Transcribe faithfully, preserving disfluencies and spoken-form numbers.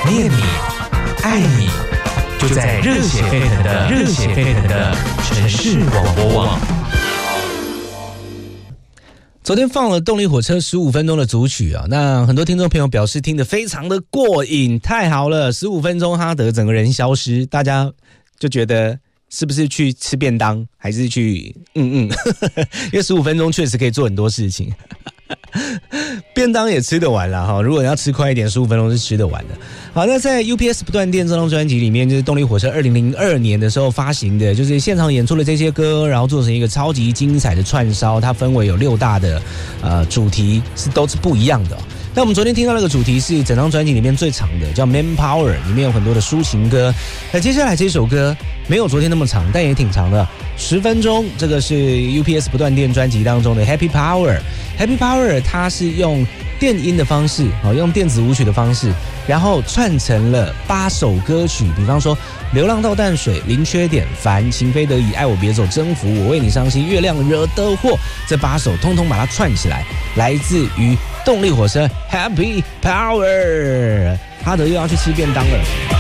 念你，爱你，就在热血沸腾的热血沸腾的城市广播网。昨天放了动力火车十五分钟的组曲啊，那很多听众朋友表示听得非常的过瘾，太好了，十五分钟哈德整个人消失，大家就觉得是不是去吃便当，还是去嗯嗯，因为十五分钟确实可以做很多事情。便当也吃得完了哈，如果你要吃快一点，十五分钟是吃得完的。好，那在 U P S 不断电这张专辑里面，就是动力火车二零零二年的时候发行的，就是现场演出的这些歌，然后做成一个超级精彩的串烧，它分为有六大的呃主题，是都是不一样的、哦。那我们昨天听到那个主题是整张专辑里面最长的，叫 Manpower， 里面有很多的抒情歌。那接下来这首歌没有昨天那么长，但也挺长的，十分钟。这个是 U P S 不断电专辑当中的 Happy Power。Happy Power 它是用电音的方式，用电子舞曲的方式，然后串成了八首歌曲，比方说流浪到淡水、零缺点、烦、情非得已、爱我别走、征服、我为你伤心、月亮惹的祸，这八首通通把它串起来，来自于动力火车 Happy Power。哈德又要去吃便当了。